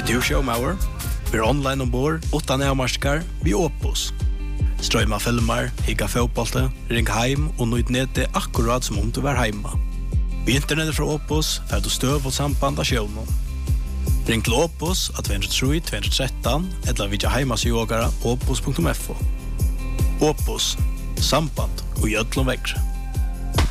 Du showmauer, vi online ombord, utan avmarskar, vi Opus. Strøyma filmer, higga fotbollte, ring heim og nøyd nede akkurat som om du var heima. Vi internettet fra Opus får du støv og samband av sjøvnen. Ring til Opus av 203-213 eller vidja heimasjogara opus.fo. Opus, samband og gjødlom vekkre.